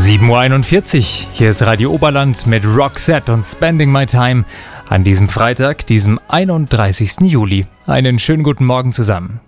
7:41 Uhr, hier ist Radio Oberland mit Roxette und Spending My Time an diesem Freitag, diesem 31. Juli. Einen schönen guten Morgen zusammen.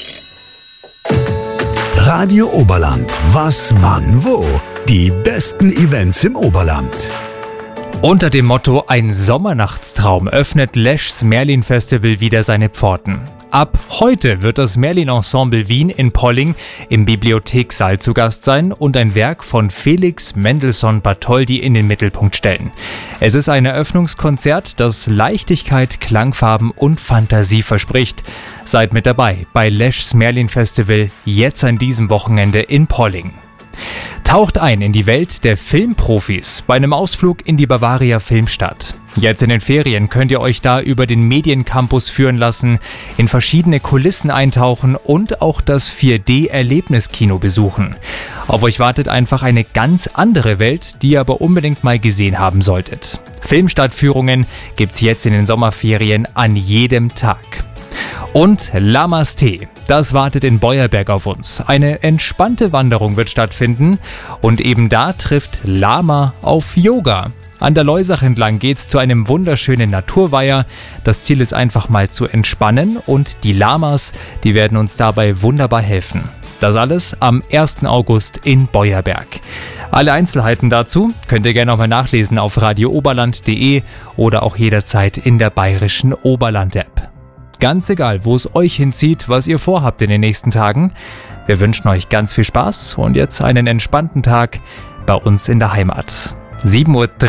Radio Oberland, was, wann, wo? Die besten Events im Oberland. Unter dem Motto Ein Sommernachtstraum öffnet Lesch's Merlin Festival wieder seine Pforten. Ab heute wird das Merlin Ensemble Wien in Polling im Bibliothekssaal zu Gast sein und ein Werk von Felix Mendelssohn Bartholdy in den Mittelpunkt stellen. Es ist ein Eröffnungskonzert, das Leichtigkeit, Klangfarben und Fantasie verspricht. Seid mit dabei bei Lesch's Merlin Festival jetzt an diesem Wochenende in Polling. Taucht ein in die Welt der Filmprofis bei einem Ausflug in die Bavaria Filmstadt. Jetzt in den Ferien könnt ihr euch da über den Mediencampus führen lassen, in verschiedene Kulissen eintauchen und auch das 4D-Erlebniskino besuchen. Auf euch wartet einfach eine ganz andere Welt, die ihr aber unbedingt mal gesehen haben solltet. Filmstadtführungen gibt's jetzt in den Sommerferien an jedem Tag. Und Lamas Tee, das wartet in Beuerberg auf uns. Eine entspannte Wanderung wird stattfinden und eben da trifft Lama auf Yoga. An der Leusach entlang geht's zu einem wunderschönen Naturweiher. Das Ziel ist einfach mal zu entspannen und die Lamas, die werden uns dabei wunderbar helfen. Das alles am 1. August in Beuerberg. Alle Einzelheiten dazu könnt ihr gerne nochmal nachlesen auf radiooberland.de oder auch jederzeit in der bayerischen Oberland-App. Ganz egal, wo es euch hinzieht, was ihr vorhabt in den nächsten Tagen. Wir wünschen euch ganz viel Spaß und jetzt einen entspannten Tag bei uns in der Heimat.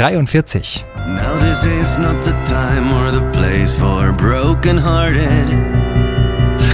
7:43 Uhr. Now this is not the time or the place for broken-hearted.